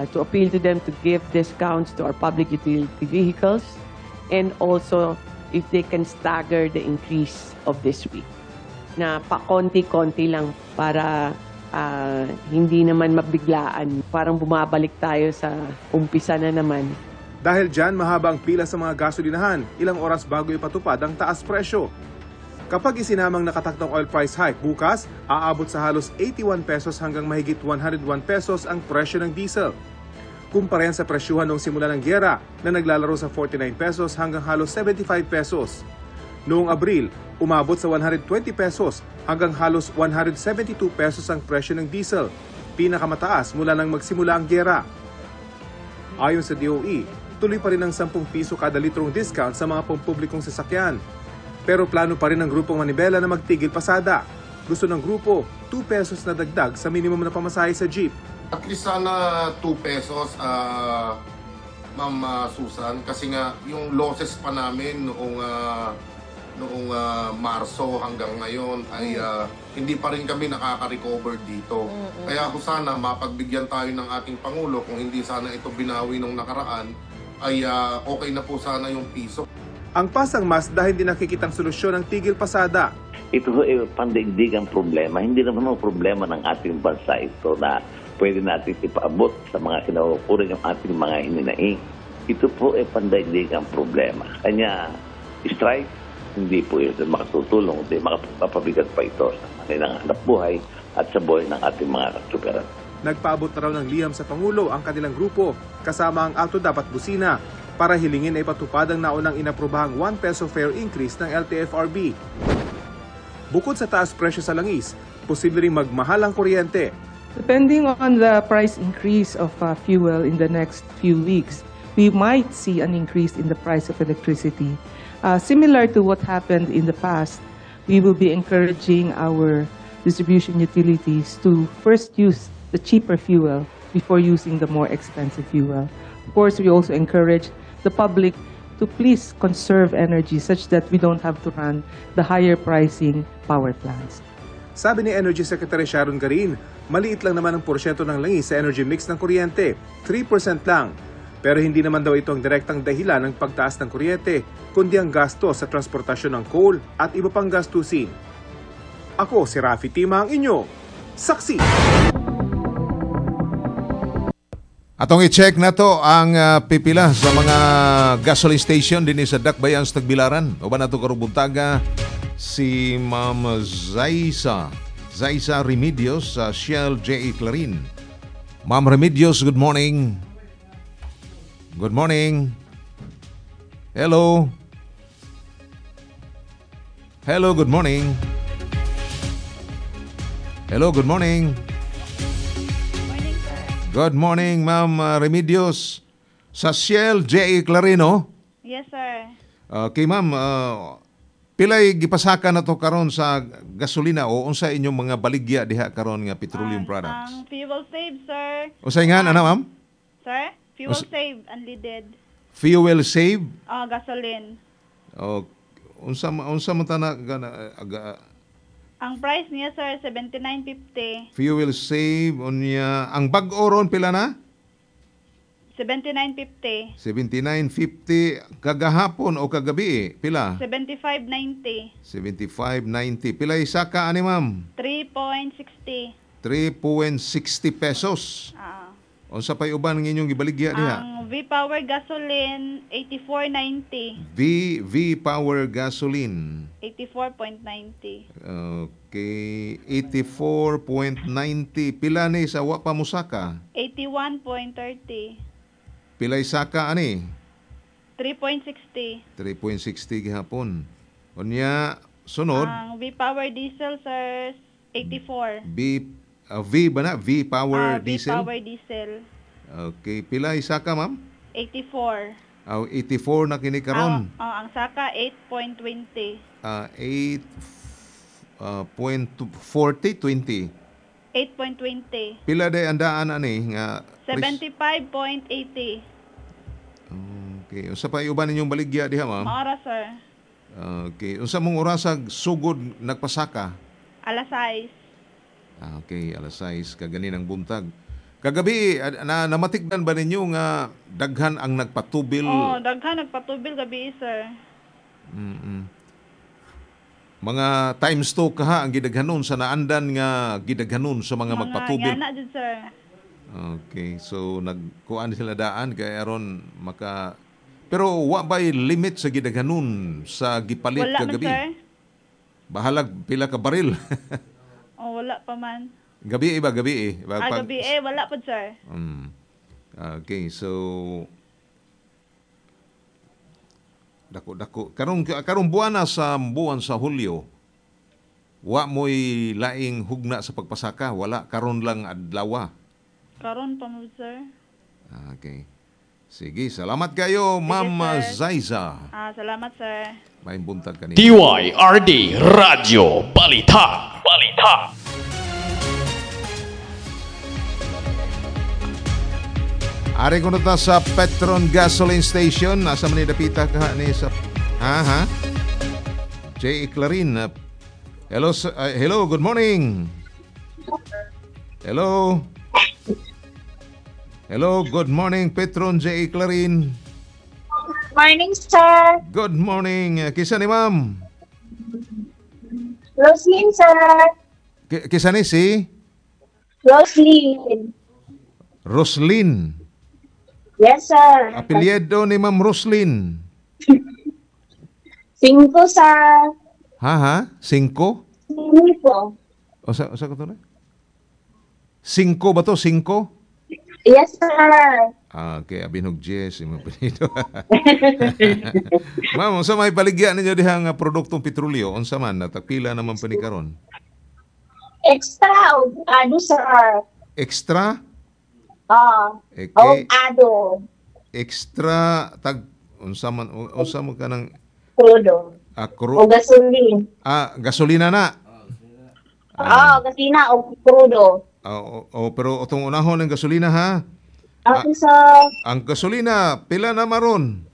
to appeal to them to give discounts to our public utility vehicles, and also if they can stagger the increase of this week. Na pakonti-konti lang para hindi naman mabiglaan. Parang bumabalik tayo sa umpisa na naman. Dahil dyan, mahaba ang pila sa mga gasolinahan, ilang oras bago ipatupad ang taas presyo. Kapag isinamang nakatakdang oil price hike bukas, aabot sa halos 81 pesos hanggang mahigit 101 pesos ang presyo ng diesel. Kumpara yan sa presyuhan noong simula ng gyera na naglalaro sa 49 pesos hanggang halos 75 pesos. Noong Abril, umabot sa 120 pesos hanggang halos 172 pesos ang presyo ng diesel, pinakamataas mula nang magsimula ang gyera. Ayon sa DOE, tuloy pa rin ang 10 piso kada litrong discount sa mga pampublikong sasakyan. Pero plano pa rin ng grupong Manibela na magtigil pasada. Gusto ng grupo, 2 pesos na dagdag sa minimum na pamasahe sa jeep. At least sana 2 pesos, Ma'am Susan, kasi nga yung losses pa namin noong Marso hanggang ngayon ay hindi pa rin kami nakaka-recover dito. Kaya ako sana mapagbigyan tayo ng ating Pangulo, kung hindi sana ito binawi nung nakaraan, ay okay na po sana yung piso. Ang pasang mas dahil hindi nakikitang solusyon ng tigil pasada. Ito ay pandaigdigang problema. Hindi naman ang problema ng ating bansa ito na pwede natin ipaabot sa mga kinaukuring ng ating mga hininaing. Ito po ay pandaigdigang problema. Kanya, strike, hindi po ito makatutulong, hindi makapabigat pa ito sa kanilang hanap buhay at sa buhay ng ating mga katsuperan. Nagpaabot na raw ng liham sa Pangulo ang kanilang grupo, kasama ang Alto Dapat Busina, para hilingin na ipatupad ang naunang inaprobahang 1 peso fare increase ng LTFRB. Bukod sa taas presyo sa langis, posible ring magmahal ang kuryente. Depending on the price increase of fuel in the next few weeks, we might see an increase in the price of electricity. Similar to what happened in the past, we will be encouraging our distribution utilities to first use the cheaper fuel before using the more expensive fuel. Of course, we also encourage the public to please conserve energy such that we don't have to run the higher pricing power plants. Sabi ni Energy Secretary Sharon Garin, maliit lang naman ang porsyento ng langis sa energy mix ng kuryente, 3% lang. Pero hindi naman daw ito ang direktang dahilan ng pagtaas ng kuryente, kundi ang gasto sa transportasyon ng coal at iba pang gastusin. Ako si Rafi Tima, ang inyo saksi. Atong i-check na to ang pipila sa mga gasoline station din sa Dakbayan sa Tagbilaran. O ba na ito karubuntaga si Ma'am Zaisa Remedios sa Shell J.A. Clarin. Ma'am Remedios, good morning. Good morning. Hello. Hello, good morning. Hello, good morning. Good morning, Ma'am Remedios. Sa Shell J.A. Clarino? Yes, sir. Okay, Ma'am. Pilay gipasaka na to karon sa gasolina o unsa inyong mga baligya diha karon nga petroleum products? Ang fuel save, sir. Usay nga ana, Ma'am? Sir? Fuel save, unleaded. Fuel save? Gasoline. O unsa man tana Ang price niya, sir, 79.50. fuel save unya ang bag-o ron pila na? 79.50. 79.50 kagahapon o kagabi pila? 75.90. 75.90. Pila isaka ani, Ma'am? 3.60. 3.60 pesos. Unsa pay uban ng inyong gibaligya diha? Ang V-Power gasoline, 84.90. V-Power gasoline. 84.90. Okay, 84.90. Pila ni sa wa pa musaka? 81.30. Pila isaka ani? 3.60. 3.60 gihapon. Unya sunod? Ang V-Power diesel, sir, 84. V ba na? V-Power diesel? V-Power diesel. Okay, pila isaka, Ma'am? 84. 84 na kini karon. Ang saka 8.20. 8.40, 20. 8.20. Pila day andaan ani nga 75.80. Okay, unsa pa iuban ninyong baligya diha, Ma'am? Maora, sir. Okay, unsa mong orasag sugod nagpasaka? Alas 6. Okay, alas 6 kaganinang buntag. Kagabi namatikdan ba ninyo nga daghan ang nagpatubil? Oh, daghan nagpatubil gabi, sir. Mga times 2 kaha ang gidaghanon sa naandan nga gidaghanon sa mga magpatubil. Mga yana jud, sir. Okay, so nagkuan sila daan kay aron maka. Pero wa ba'y limit sa gidaghanon sa gipalit Wala man, kagabi? sir. Bahalag pila ka baril. Oh, wala pa man. Gabi iba gabi. Gabi wala pa, sir. Okay, so dako karong buwan sa Hulyo. Wa mo'y laing hugna sa pagpasaka, wala karon lang adlaw. Karon pa mo, sir. Okay. Sige, salamat kayo, Ma'am sir. Zaiza. Salamat, sir. May buntag kanina. DYRD Radio Balita. Ari ko na sa Petron Gasoline Station. Nasa Manidapita ka ni sa... J. Clarin. Hello, good morning. Hello, good morning, Petron J. Clarin. Morning, sir. Good morning. Kisa ni ma'am? Roslyn, sir. Kisa ni si? Roslyn. Roslyn. Yes, sir. Apelyido ni Ma'am Roslyn. 5, sir. Ha? 5? 5. O sa ko to na? 5 ba to? 5? Yes, sir. Okay, abinog Jess, imong apelyido. Ma'am, unsa may baligya ninyo dihang produktong petrolyo? Unsa man natagpila naman pa ni karon? Extra, sir. Extra? Okay. Ado. Extra tag unsa mo kanang Crudo. O gasolina. Gasolina na. Gasolina o crudo. Pero utong unahon ng gasolina ha. Okay, sir. Ang gasolina pila na maron?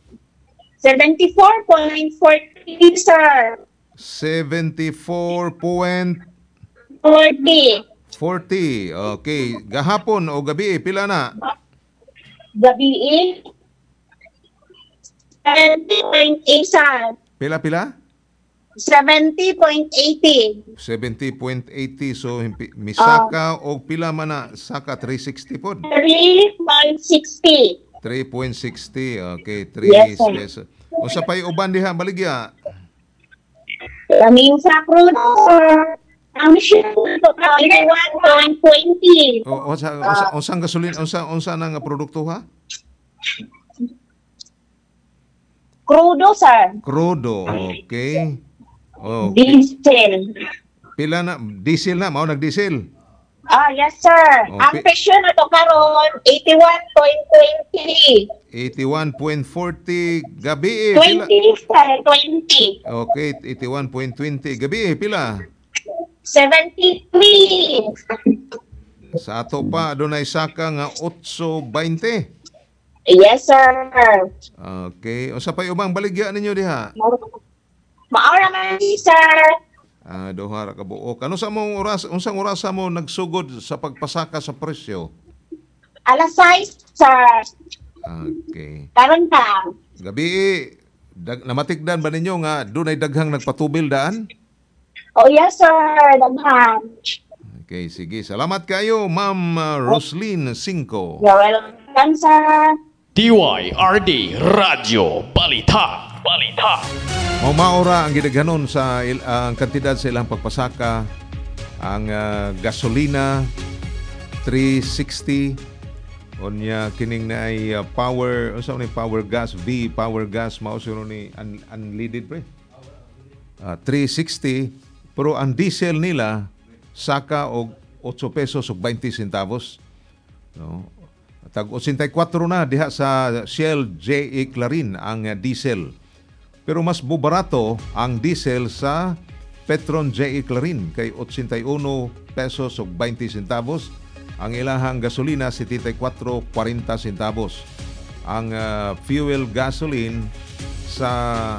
74.40, sir. 74.40. 40. Okay, gahapon o gabi pila na? Gabi 70.8, sir. Pila? 70.80. 70.80, so misaka o pila man na saka 360 pod. 3.60. 3.60. Okay, 3 Yes, sir. yes. Unsa pay uban diha baligya? Kaming sa crudo, sir. Ang ship ito ka 1.20. Unsang gasolina, unsa nang produkto ha? Crudo, sir. Crudo, okay. Diesel. Pila na diesel na, mao nagdiesel. Yes, sir. Okay. Ang presyo na to karon 81.20. 81.40 gabi 20, sir. 20. Okay, 81.20 gabi pila? 73. Sa ato pa adunay saka nga 8.20. Yes, sir. Okay, unsa pay ubang baligya ninyo diha? Maura man, sir. Duha ra ka buok. Ano sa mong oras, unsang oras mo nagsugod sa pagpasaka sa presyo? Alas 6, sir. Okay. Karon ka. Gabi namatikdan ba ninyo nga dunay daghang nagpatubil daan? Yes, sir. Daghan. Okay, sige. Salamat kayo, Ma'am Roslyn 5. You're welcome, sir. DYRD Radio Balita. Maura ang gidaghanon sa ang kantidad sa ilang pagpasaka. Ang gasolina 360 onya kining na ay power, unsa ni power gas, power gas mao ni unleaded pre. 360 pero ang diesel nila saka og 8 pesos ug 20 centavos. No? Tag 84 na diha sa Shell J.A. Clarin ang diesel. Pero mas bubarato ang diesel sa Petron J.A. Clarin kay 81 pesos ug 20 centavos. Ang ilahang gasolina 74.40 centavos. Ang fuel gasoline sa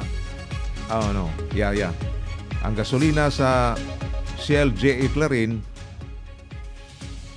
Ang gasolina sa Shell J.A. Clarin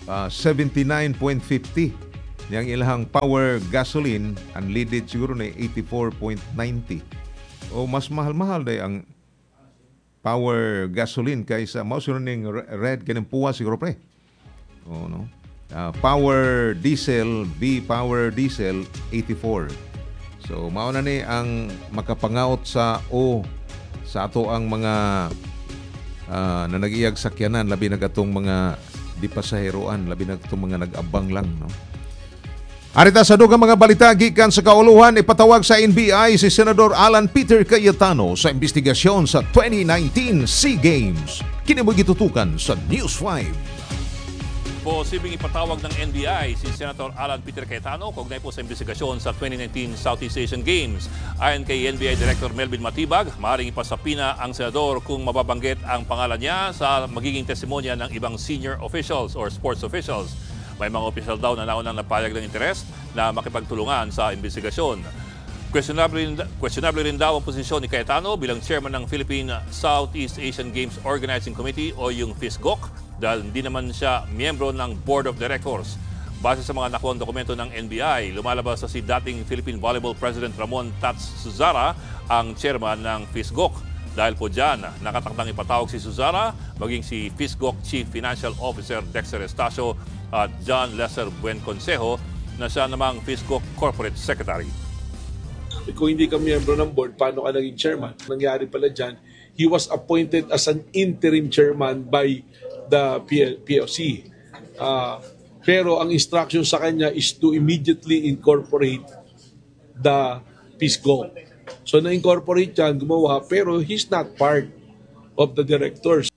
79.50. Yang ilahang power gasoline, unleaded siguro na 84.90. O mas mahal-mahal day ang power gasoline kaysa mausunod ning red ganun puwa siguro pre. O no. Power diesel, B power diesel 84. So mao na ni ang makapangaut sa sa ato ang mga na nag-iyag sakyanan, labi na gatong mga di pasaheroan, labi na gatong mga nag-abang lang, no. Arita sa dugang mga balita gikan sa kauluhan, ipatawag sa NBI si Senador Alan Peter Cayetano sa investigasyon sa 2019 SEA Games. Kini mo gitutukan sa News 5. Posibleng ipatawag ng NBI si Senator Alan Peter Cayetano kaugnay po sa investigasyon sa 2019 Southeast Asian Games. Ayon kay NBI Director Melvin Matibag, maaaring ipasapina ang senador kung mababanggit ang pangalan niya sa magiging testimonya ng ibang senior officials or sports officials. May mga opisyal daw na naunang napayag ng interes na makipagtulungan sa investigasyon. Questionable rin daw ang posisyon ni Cayetano bilang chairman ng Philippine Southeast Asian Games Organizing Committee o yung FISGOC dahil hindi naman siya miyembro ng Board of Directors. Base sa mga nakuhang dokumento ng NBI, lumalabas na si dating Philippine Volleyball President Ramon Tats Suzara ang chairman ng FISGOC. Dahil po dyan, nakatakdang ipatawag si Suzara, maging si FISGOC Chief Financial Officer Dexter Estacio at John Lesser Buenconsejo na siya namang FISGOC Corporate Secretary. Kung hindi ka miyembro ng board, paano ka naging chairman? Nangyari pala dyan, he was appointed as an interim chairman by the PLC. Pero ang instruction sa kanya is to immediately incorporate the PISGO. So na-incorporate yan, gumawa, pero he's not part of the directors.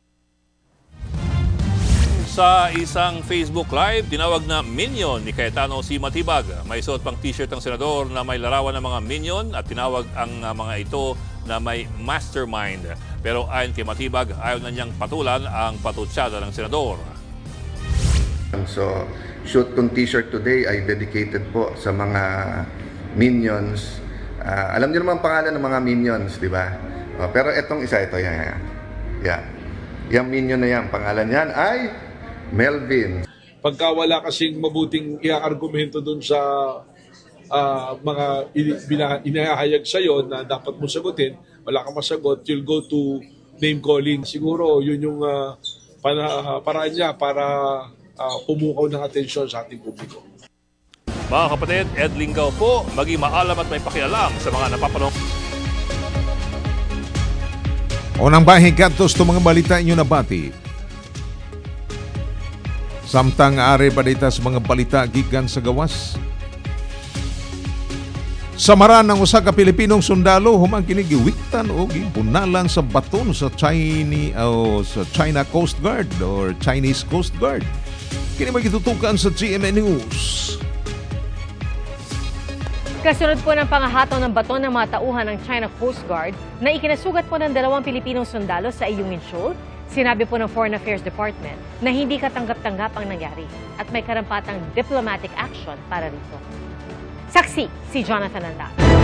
Sa isang Facebook Live, tinawag na minion ni Cayetano si Matibag. May suot pang t-shirt ang senador na may larawan ng mga minion at tinawag ang mga ito na may mastermind. Pero ayon kay Matibag, ayaw na niyang patulan ang patutsada ng senador. So, shoot kong t-shirt today ay dedicated po sa mga minions. Alam niyo naman ang pangalan ng mga minions, di ba? Pero etong isa, ito, yan. Yung minion na yan, pangalan yan ay Melvin. Pagka wala kasing mabuting i-argumento dun sa mga inahayag sa'yo na dapat mo sagutin, wala kang masagot, you'll go to name calling. Siguro yun yung paraan niya para pumukaw ng atensyon sa ating publiko. Mga kapatid, Ed Lingaw po, maging maalam at may pakialam sa mga napapanong. Unang bahing kantos to mga balita inyo nabati. Samtang ari pa dita sa mga balita gikan sa gawas. Samaran ng usa ka Pilipinong sundalo humang kini giwiktan o gipunalan sa baton sa China Coast Guard or Chinese Coast Guard. Kini magitutukan sa GMA News. Kasunod po ng pangahatong ng baton ng mga tauhan ng China Coast Guard na ikinasugat po ng 2 Pilipinong sundalo sa Ayungin Shoal, sinabi po ng Foreign Affairs Department na hindi katanggap-tanggap ang nangyari at may karampatang diplomatic action para rito. Saksi si Jonathan Anda.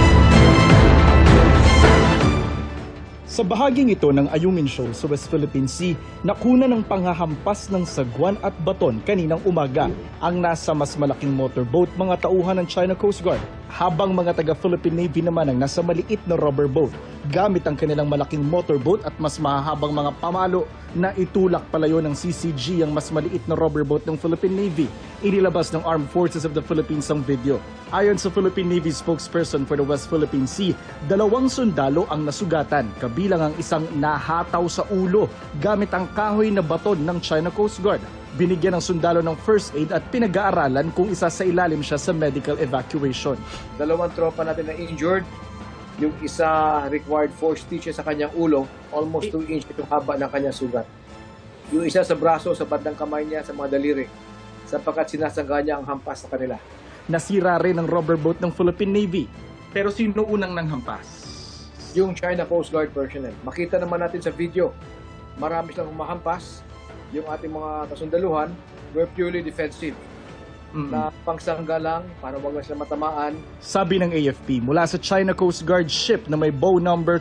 Sa bahaging ito ng Ayungin Shoal sa West Philippine Sea, nakuna ng panghahampas ng sagwan at baton kaninang umaga ang nasa mas malaking motorboat mga tauhan ng China Coast Guard, habang mga taga-Philippine Navy naman ang nasa maliit na rubber boat gamit ang kanilang malaking motorboat at mas mahahabang mga pamalo na itulak palayo ng CCG ang mas maliit na rubber boat ng Philippine Navy. Inilabas ng Armed Forces of the Philippines ang video. Ayon sa Philippine Navy spokesperson for the West Philippine Sea, 2 sundalo ang nasugatan, kabilang ang isang nahataw sa ulo gamit ang kahoy na baton ng China Coast Guard. Binigyan ng sundalo ng first aid at pinag-aaralan kung isa sa ilalim siya sa medical evacuation. 2 tropa natin na injured. Yung isa required 4 stitches sa kanyang ulo, almost 2 inches yung haba ng kanyang sugat. Yung isa sa braso, sa bandang kamay niya, sa mga daliri, sapagkat sinasangga niya ang hampas sa kanila. Nasira rin ang rubber boat ng Philippine Navy. Pero sino unang nanghampas? Yung China Coast Guard personnel. Makita naman natin sa video, marami silang humahampas. Yung ating mga kasundaluhan were purely defensive. na pangsangga lang para wag na sila matamaan. Sabi ng AFP, mula sa China Coast Guard ship na may bow number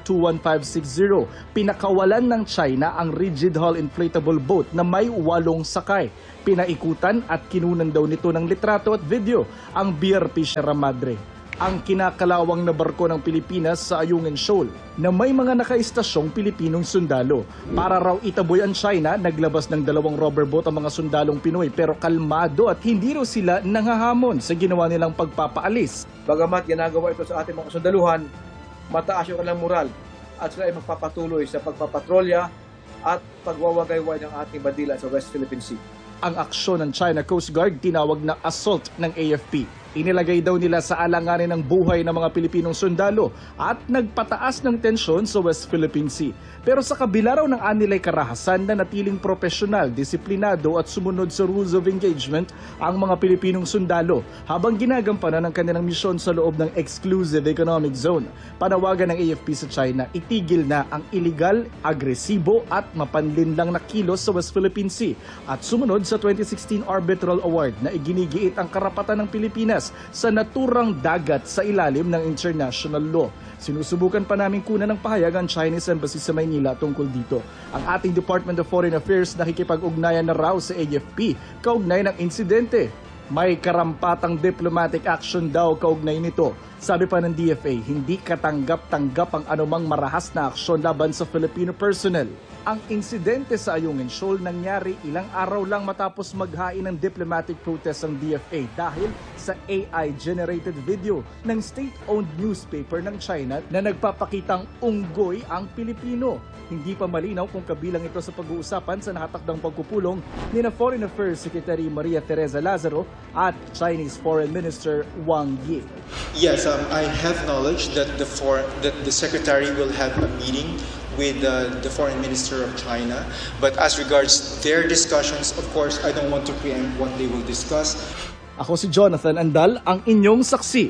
21560, pinakawalan ng China ang rigid hull inflatable boat na may 8 sakay. Pinaikutan at kinunan daw nito ng litrato at video ang BRP Sierra Madre, ang kinakalawang na barko ng Pilipinas sa Ayungin Shoal na may mga nakaistasyong Pilipinong sundalo. Para raw itaboy ang China, naglabas ng 2 rubber boat ang mga sundalong Pinoy pero kalmado at hindi raw sila nangahamon sa ginawa nilang pagpapaalis. Bagamat ginagawa ito sa ating mga sundaluhan, mataas yung kanilang moral at sila ay magpapatuloy sa pagpapatrolya at pagwawagayway ng ating bandila sa West Philippine Sea. Ang aksyon ng China Coast Guard tinawag na assault ng AFP. Inilagay daw nila sa alanganin ng buhay ng mga Pilipinong sundalo at nagpataas ng tensyon sa West Philippine Sea. Pero sa kabila raw ng anilay karahasan na natiling profesional, disiplinado at sumunod sa rules of engagement ang mga Pilipinong sundalo habang ginagampanan ang kanilang misyon sa loob ng exclusive economic zone. Panawagan ng AFP sa China, itigil na ang illegal, agresibo at mapanlinlang na kilos sa West Philippine Sea at sumunod sa 2016 Arbitral Award na iginigiit ang karapatan ng Pilipinas sa naturang dagat sa ilalim ng international law. Sinusubukan pa namin kunan ng pahayag ang Chinese Embassy sa Maynila tungkol dito. Ang ating Department of Foreign Affairs nakikipag-ugnayan na raw sa AFP kaugnay ng insidente. May karampatang diplomatic action daw kaugnay nito. Sabi pa ng DFA, hindi katanggap-tanggap ang anumang marahas na aksyon laban sa Filipino personnel. Ang insidente sa Ayungin Shoal nangyari ilang araw lang matapos maghain ng diplomatic protest ang DFA dahil sa AI-generated video ng state-owned newspaper ng China na nagpapakitang unggoy ang Pilipino. Hindi pa malinaw kung kabilang ito sa pag-uusapan sa nakatakdang pagpupulong ni Foreign Affairs Secretary Maria Teresa Lazaro at Chinese Foreign Minister Wang Yi. Yes, I have knowledge that the Secretary will have a meeting with the Foreign Minister of China. But as regards their discussions, of course, I don't want to preempt what they will discuss. Ako si Jonathan Andal, ang inyong saksi.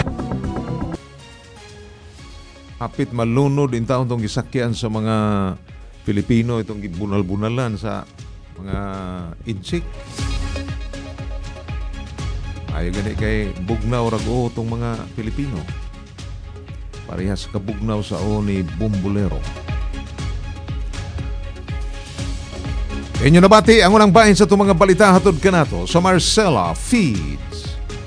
Hapit malunod in taon itong gisakyan sa mga Pilipino, itong bunal-bunalan sa mga inchik. Ayaw gani kay bugnaw rago itong mga Pilipino. Parehas kabugnaw sa o ni Bumbulero. Inyo nabati ang unang bahin sa itong mga balita hatod ka nato sa Marcela Feed.